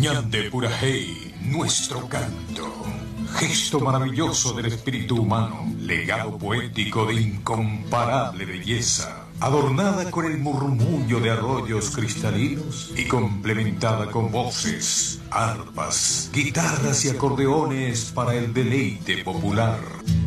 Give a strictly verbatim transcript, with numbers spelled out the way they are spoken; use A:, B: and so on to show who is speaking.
A: Ñande Purajey, nuestro canto. Gesto maravilloso del espíritu humano, legado poético de incomparable belleza, adornada con el murmullo de arroyos cristalinos y complementada con voces, arpas, guitarras y acordeones para el deleite popular.